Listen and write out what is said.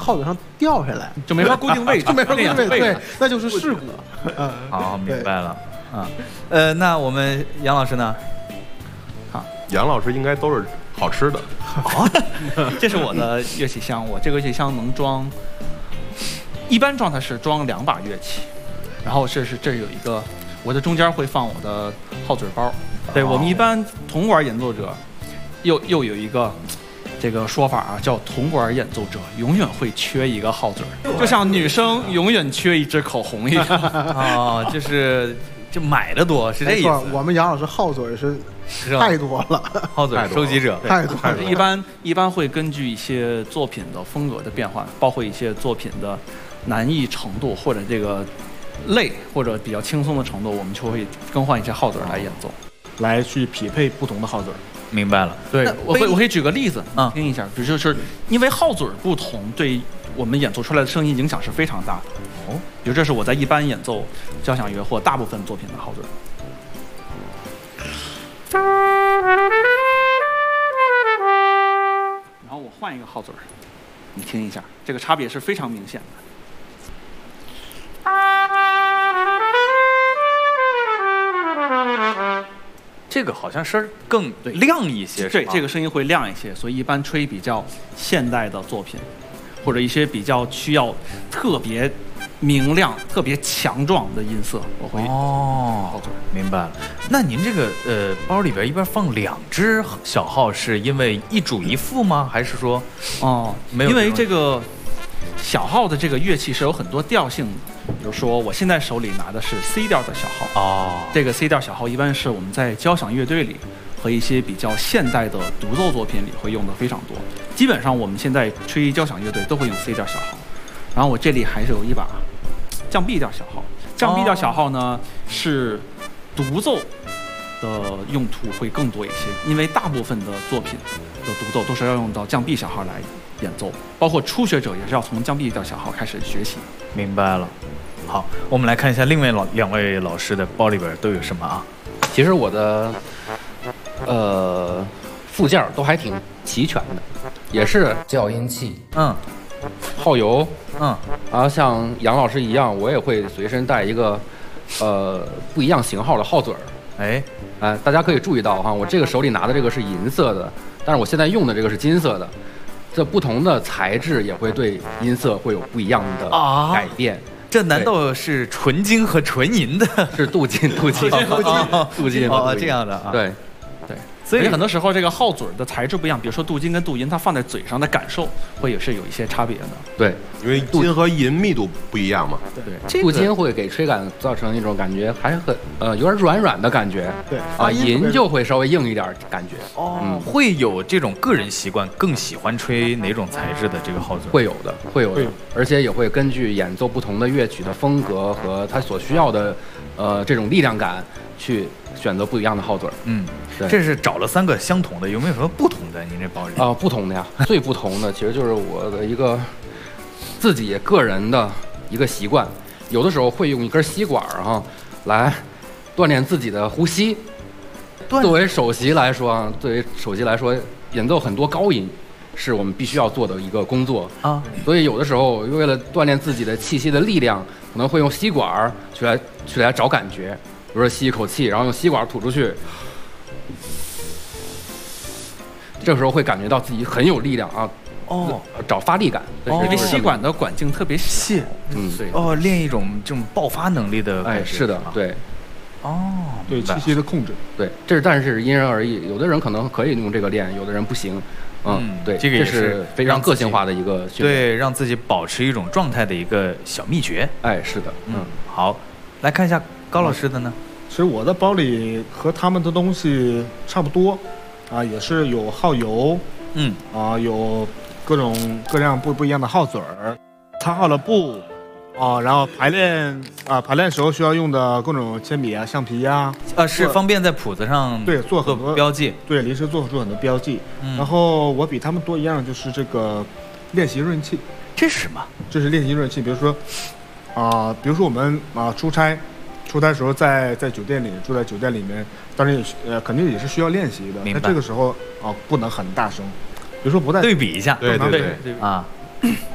耗子上掉下来， 就没法固定位置， 就没法固定位置，对，那就是事故。 好，明白了啊。那我们杨老师呢？ 好，杨老师应该都是好吃的。 这是我的乐器箱，我这个乐器箱能装，一般状态是装2把乐器，然后这有一个，我的中间会放我的号嘴包。对，我们一般铜管演奏者，又有一个这个说法啊，叫铜管演奏者永远会缺一个号嘴，就像女生永远缺一支口红一样。 哦，就买的多是这意思。 我们杨老师号嘴是太多了， 号嘴收集者太多了。 一般会根据一些作品的风格的变化，包括一些作品的难易程度或者这个累或者比较轻松的程度，我们就会更换一些号嘴来演奏， 来去匹配不同的号嘴。 明白了。 对，我可以举个例子听一下，就是因为号嘴不同，对我们演奏出来的声音影响是非常大的。哦，比如这是我在一般演奏交响乐或大部分作品的号嘴。然后我换一个号嘴，你听一下，这个差别是非常明显的。 这个好像声更亮一些， 对，这个声音会亮一些，所以一般吹比较现代的作品，或者一些比较需要特别明亮、特别强壮的音色，我会号嘴。 明白了。那您这个包里边一般放2只小号，是因为一主一副吗？还是说没有？ 因为这个小号的这个乐器是有很多调性的。比如说，我现在手里拿的是 C 调的小号。这个 C 调小号一般是我们在交响乐队里和一些比较现代的独奏作品里会用的非常多。基本上我们现在吹交响乐队都会用 C 调小号。然后我这里还是有一把降 B 调小号。降 B 调小号呢是独奏的用途会更多一些，因为大部分的作品的独奏都是要用到降 B 小号来演奏，包括初学者也是要从降 B 调小号开始学习。 明白了。好，我们来看一下另外2位老师的包里边都有什么啊？ 其实我的附件都还挺齐全的，也是校音器，耗油，然后像杨老师一样，我也会随身带一个不一样型号的号嘴儿。大家可以注意到哈，我这个手里拿的这个是银色的，但是我现在用的这个是金色的。这不同的材质也会对音色会有不一样的改变。 这难道是纯金和纯银的？ 是镀金镀金这样的啊？ 对。 所以很多时候这个号嘴的材质不一样，比如说镀金跟镀银，它放在嘴上的感受也是有一些差别的。 对， 因为金和银密度不一样嘛。 对，镀金会给吹感造成一种感觉，还是很有点软软的感觉。 对银就会稍微硬一点感觉。 会有这种个人习惯，更喜欢吹哪种材质的这个号嘴？ 会有的，而且也会根据演奏不同的乐曲的风格和它所需要的这种力量感去选择不一样的号嘴。对， 这是找了3个相同的，有没有什么不同的？您这包里不同的呀，最不同的其实就是我的一个自己个人的一个习惯，有的时候会用一根吸管来锻炼自己的呼吸。作为首席来说，演奏很多高音是我们必须要做的一个工作所以有的时候为了锻炼自己的气息的力量，可能会用吸管去来找感觉。比如说吸一口气，然后用吸管吐出去，这个时候会感觉到自己很有力量找发力感。 因为吸管的管径特别细。 练一种这种爆发能力的感觉。 是的，对。 对气息的控制。 对，但是因人而异，有的人可能可以用这个练，有的人不行。对， 这个也是非常个性化的一个训练， 对，让自己保持一种状态的一个小秘诀。 是的。 好，来看一下高老师的呢。 其实我的包里和他们的东西差不多，也是有耗油，有各种各样不一样的号嘴儿，擦好了布，然后排练时候需要用的各种铅笔啊、橡皮啊， 是方便在谱子上做很多标记， 临时做出很多标记。然后我比他们多一样就是这个练习润器。 这是什么？ 这是练习润器，比如说我们出差的时候在酒店里住在酒店里面，当然肯定也是需要练习的。那这个时候不能很大声，比如说不在对比一下，对